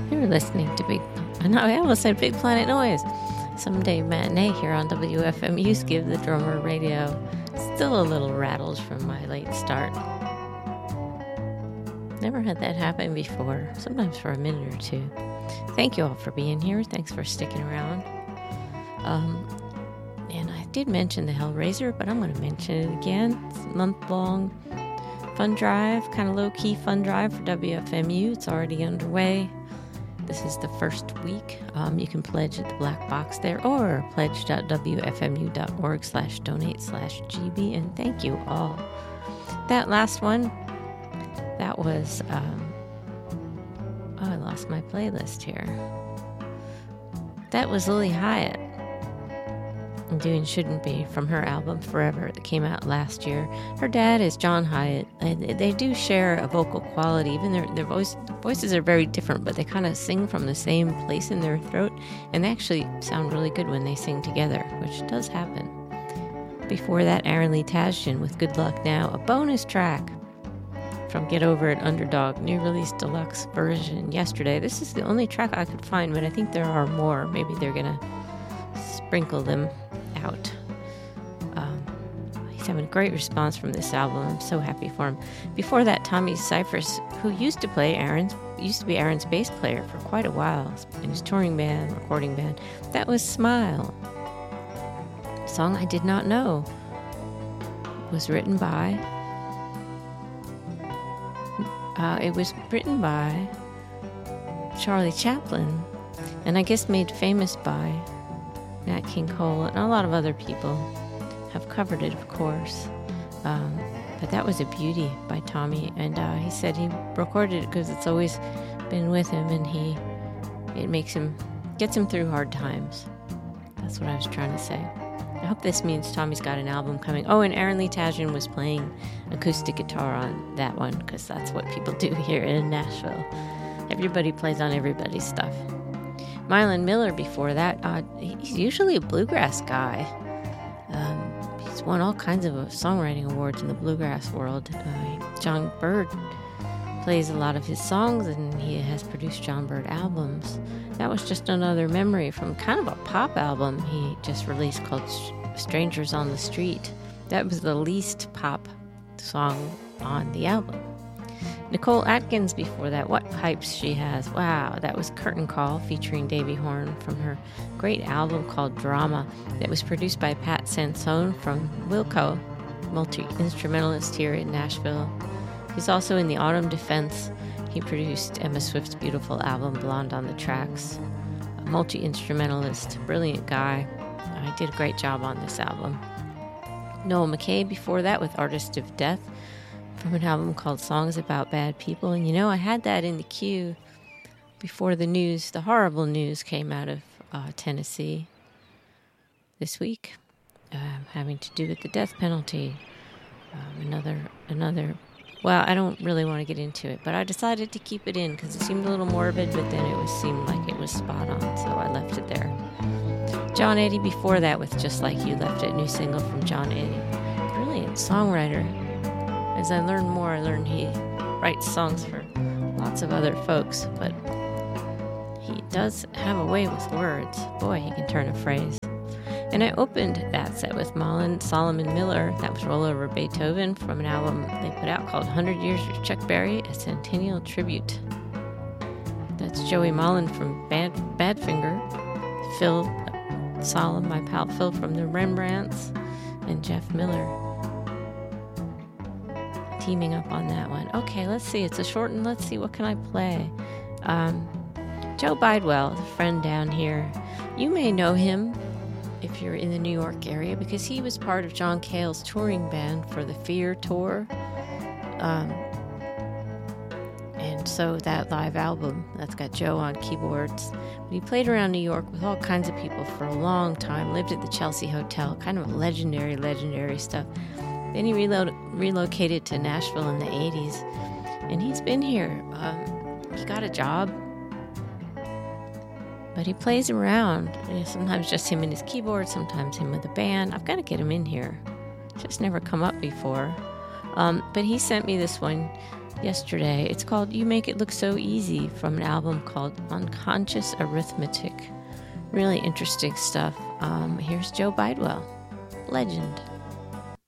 You're listening to I almost said Big Planet Noise. Someday matinee here on WFMU's Give the Drummer Radio. Still a little rattled from my late start. Never had that happen before, sometimes for a minute or two. Thank you all for being here. Thanks for sticking around. And I did mention the Hellraiser, but I'm going to mention it again. It's a month-long fun drive, kind of low-key fun drive for WFMU. It's already underway. This is the first week. You can pledge at the black box there or pledge.wfmu.org/donate/GB. And thank you all. That last one, that was, I lost my playlist here. That was Lily Hyatt doing Shouldn't Be from her album Forever that came out last year. Her dad is John Hyatt. They do share a vocal quality. Even their voices are very different, but they kind of sing from the same place in their throat, and they actually sound really good when they sing together, which does happen. Before that, Aaron Lee Tasjan with Good Luck Now, a bonus track from Get Over It Underdog, new release deluxe version yesterday. This is the only track I could find, but I think there are more. Maybe they're going to sprinkle them out. He's having a great response from this album. I'm so happy for him. Before that, Tommy Cyphers, who used to be Aaron's bass player for quite a while in his touring band, recording band. That was Smile. A song I did not know. It was written by Charlie Chaplin, and I guess made famous by Nat King Cole, and a lot of other people have covered it, of course. But that was a beauty by Tommy, and he said he recorded it because it's always been with him, and it gets him through hard times. That's what I was trying to say. I hope this means Tommy's got an album coming. Oh, and Aaron Lee Tasjan was playing acoustic guitar on that one, because that's what people do here in Nashville. Everybody plays on everybody's stuff. Mylan Miller before that, he's usually a bluegrass guy. He's won all kinds of songwriting awards in the bluegrass world. John Bird plays a lot of his songs, and he has produced John Bird albums. That was just another memory from kind of a pop album he just released called Strangers on the Street. That was the least pop song on the album. Nicole Atkins before that, What Pipes She Has. Wow, that was Curtain Call featuring Davey Horn from her great album called Drama that was produced by Pat Sansone from Wilco, multi-instrumentalist here in Nashville. He's also in the Autumn Defense. He produced Emma Swift's beautiful album Blonde on the Tracks. A multi-instrumentalist, brilliant guy. He did a great job on this album. Noel McKay before that with Artist of Death, from an album called Songs About Bad People. And I had that in the queue before the horrible news came out of Tennessee this week, having to do with the death penalty. Well, I don't really want to get into it, but I decided to keep it in because it seemed a little morbid, but then it seemed like it was spot on, so I left it there. John Eddie before that with Just Like You Left It, new single from John Eddie. Brilliant songwriter. As I learned more, I learned he writes songs for lots of other folks, but he does have a way with words. Boy, he can turn a phrase. And I opened that set with Solomon Miller. That was Roll Over Beethoven from an album they put out called 100 Years with Chuck Berry, a centennial tribute. That's Joey Mullen from Badfinger, Phil Solomon, my pal Phil from the Rembrandts, and Jeff Miller teaming up on that one. Okay, let's see. It's a short one. Let's see. What can I play? Joe Bidewell, a friend down here. You may know him if you're in the New York area because he was part of John Cale's touring band for the Fear tour. And so that live album, that's got Joe on keyboards. But he played around New York with all kinds of people for a long time, lived at the Chelsea Hotel, kind of legendary stuff. Then he relocated to Nashville in the 80s, and he's been here. He got a job, but he plays around. Sometimes just him and his keyboard, sometimes him with a band. I've got to get him in here. Just never come up before. But he sent me this one. yesterday. It's called You Make It Look So Easy from an album called Unconscious Arithmetic. Really interesting stuff. Here's Joe Bidewell, legend.